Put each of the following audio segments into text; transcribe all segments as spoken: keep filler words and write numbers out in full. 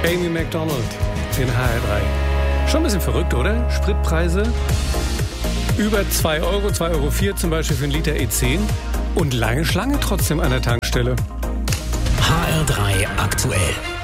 Amy Macdonald in H R drei. Schon ein bisschen verrückt, oder? Spritpreise über zwei Euro, zwei Euro vier zum Beispiel für einen Liter E zehn und lange Schlange trotzdem an der Tankstelle. H R drei aktuell.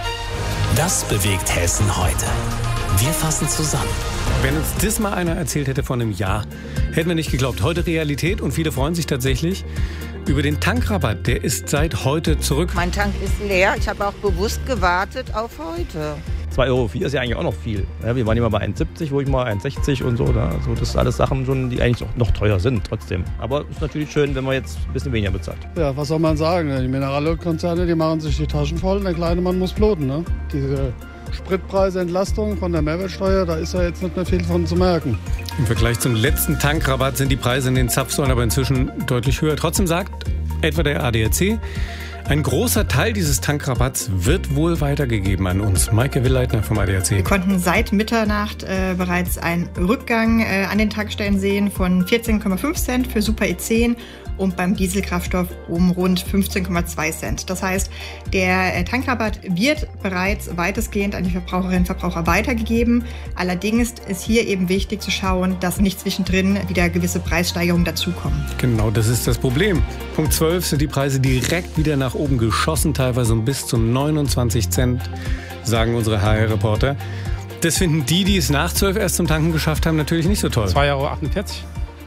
Das bewegt Hessen heute. Wir fassen zusammen. Wenn uns das mal einer erzählt hätte vor einem Jahr, hätten wir nicht geglaubt. Heute Realität und viele freuen sich tatsächlich über den Tankrabatt. Der ist seit heute zurück. Mein Tank ist leer. Ich habe auch bewusst gewartet auf heute. zwei Euro vier ist ja eigentlich auch noch viel. Ja, wir waren immer bei eins siebzig, wo ich mal eins sechzig und so. Also das sind alles Sachen, schon, die eigentlich noch teuer sind trotzdem. Aber es ist natürlich schön, wenn man jetzt ein bisschen weniger bezahlt. Ja, was soll man sagen? Die Mineralölkonzerne, die machen sich die Taschen voll. Der kleine Mann muss bluten. Ne? Diese Spritpreisentlastung von der Mehrwertsteuer, da ist ja jetzt nicht mehr viel von zu merken. Im Vergleich zum letzten Tankrabatt sind die Preise in den Zapfsäulen aber inzwischen deutlich höher. Trotzdem sagt etwa der A D A C, ein großer Teil dieses Tankrabatts wird wohl weitergegeben an uns. Maike Willleitner vom A D A C. Wir konnten seit Mitternacht äh, bereits einen Rückgang äh, an den Tankstellen sehen von vierzehn Komma fünf Cent für Super E zehn und beim Dieselkraftstoff um rund fünfzehn Komma zwei Cent. Das heißt, der äh, Tankrabatt wird bereits weitestgehend an die Verbraucherinnen und Verbraucher weitergegeben. Allerdings ist hier eben wichtig zu schauen, dass nicht zwischendrin wieder gewisse Preissteigerungen dazukommen. Genau, das ist das Problem. Punkt zwölf sind die Preise direkt wieder nach oben geschossen, teilweise um bis zu neunundzwanzig Cent, sagen unsere H R-Reporter. Das finden die, die es nach zwölf erst zum Tanken geschafft haben, natürlich nicht so toll. zwei Euro achtundvierzig.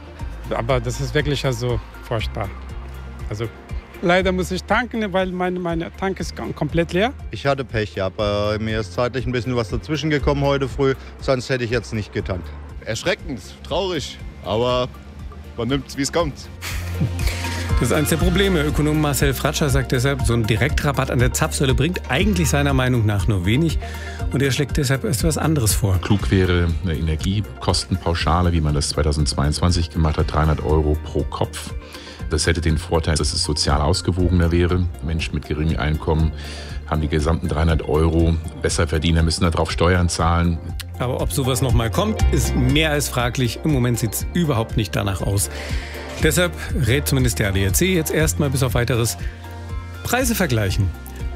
Aber das ist wirklich also furchtbar. Also leider muss ich tanken, weil mein, mein Tank ist komplett leer. Ich hatte Pech, ja, aber mir ist zeitlich ein bisschen was dazwischen gekommen heute früh, sonst hätte ich jetzt nicht getankt. Erschreckend, traurig, aber man nimmt es, wie es kommt. Das ist eines der Probleme. Ökonom Marcel Fratscher sagt deshalb, so ein Direktrabatt an der Zapfsäule bringt eigentlich seiner Meinung nach nur wenig. Und er schlägt deshalb erst was anderes vor. Klug wäre eine Energiekostenpauschale, wie man das zweitausendzweiundzwanzig gemacht hat, dreihundert Euro pro Kopf. Das hätte den Vorteil, dass es sozial ausgewogener wäre. Menschen mit geringem Einkommen haben die gesamten dreihundert Euro. Besserverdiener müssen darauf Steuern zahlen. Aber ob sowas noch mal kommt, ist mehr als fraglich. Im Moment sieht es überhaupt nicht danach aus. Deshalb rät zumindest der A D A C jetzt erstmal bis auf weiteres Preise vergleichen.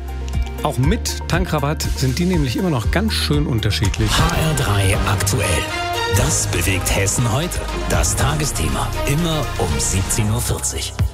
Auch mit Tankrabatt sind die nämlich immer noch ganz schön unterschiedlich. H R drei aktuell. Das bewegt Hessen heute. Das Tagesthema. Immer um siebzehn Uhr vierzig.